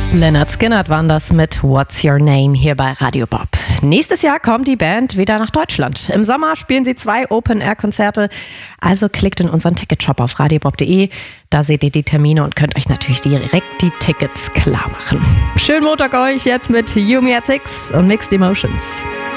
Lynyrd Skynyrd waren das mit What's Your Name hier bei Radio Bob. Nächstes Jahr kommt die Band wieder nach Deutschland. Im Sommer spielen sie 2 Open-Air-Konzerte. Also klickt in unseren Ticketshop auf radiobob.de. Da seht ihr die Termine und könnt euch natürlich direkt die Tickets klar machen. Schönen Montag euch jetzt mit You Me at Six und Mixed Emotions.